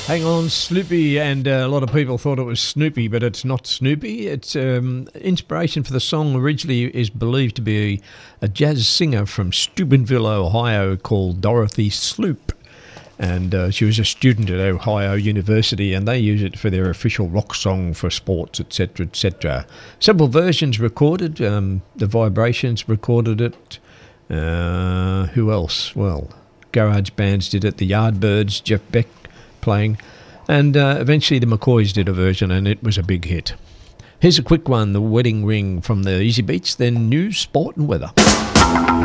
Hang on, Snoopy, and a lot of people thought it was Snoopy, but it's not Snoopy. It's inspiration for the song originally is believed to be a jazz singer from Steubenville, Ohio, called Dorothy Sloop. And she was a student at Ohio University, and they use it for their official rock song for sports, etc., etc. Several versions recorded. The Vibrations recorded it. Who else? Well, Garage Bands did it. The Yardbirds, Jeff Beck playing. And eventually the McCoys did a version, and it was a big hit. Here's a quick one, The Wedding Ring from the Easy Beats, then news, sport and weather.